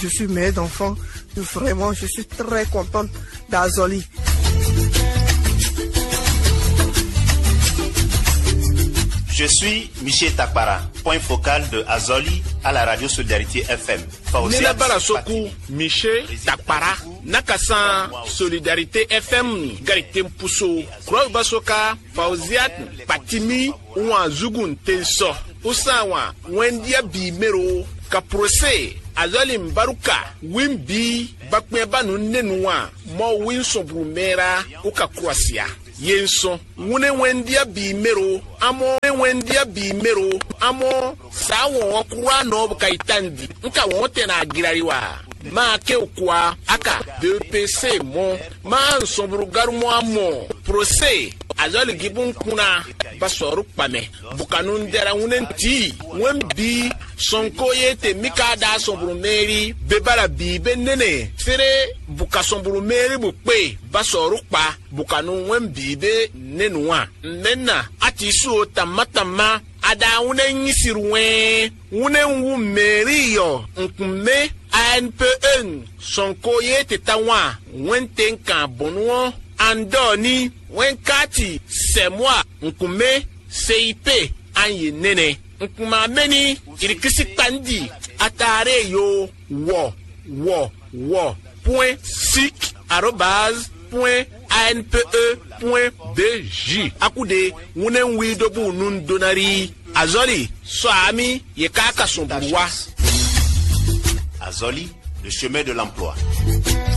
suis mère d'enfants. Vraiment, je suis très contente d'Azoli. Je suis Michel Takpara, point focal de Azoli à la radio Solidarité FM. Nina Barasoku, Michel Takpara, Nakasan Solidarité FM, Garité Pousso, Kroy Basoka, Fauziat, Patimi, Ouan Zugun Tenso, Usawa, Wendia Bimero, Kaprose, Azoli Mbaruka, Wimbi, Bakmebanu Nenua, Mo Winson Brumera, Uka Kroasia. Yenson, wune wendia bimero, amo wendia bimero, amo sawo wakura no kaitandi, nka wote na agirariwa. Ma ke ukwa aka DPC mo, ma nsomburu garumo amo, procès, azali gibun kuna, basoru pame, bukanun dera wune nti, wembi, sonko yete mikada somburu meri, bebala bibe nene, sere buka somburu meri bukpe, basoru pa, bukanu wembibe nenua, nena, atisu tamatama, ada wune nyisiruwe, wune wu meri yo, nkume, ANPN, sonko yete tawa, wenten kan bonwo, andoni, wenkati, semwa, nkume, CIP, anye nene, nkuma meni, irikisi pandi, atare yo, point sic, arobase, point anpe.bj. Akude, wunen widobu nun donari, Azoli, soami, yekaka son bourwa. Azoli, le chemin de l'emploi.